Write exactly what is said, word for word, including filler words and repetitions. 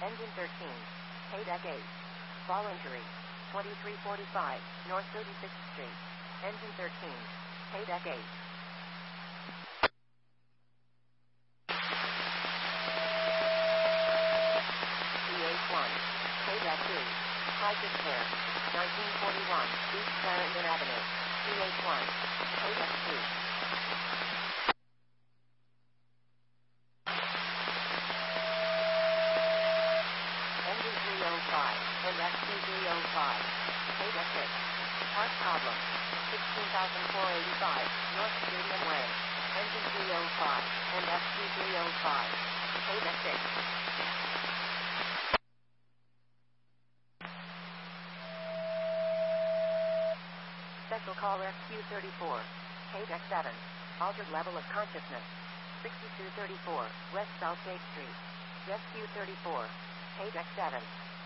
Engine thirteen. Haydeck eight. Fall injury. twenty-three forty-five, North thirty-sixth Street. Engine thirteen. Haydeck eight. C H one. Haydeck two. Crisis Care. nineteen forty-one, East Clarendon Avenue. C H one. Haydeck two. Engine three oh five, and F T three oh five. Haydeck six. Part problem. sixteen thousand four hundred eighty-five, North Stadium Way. Engine three oh five, and F T three oh five. Haydeck six. Special call Rescue thirty-four. Haydeck seven. Altered level of consciousness. sixty-two thirty-four, West South eighth Street. Rescue thirty-four. Haydeck seven.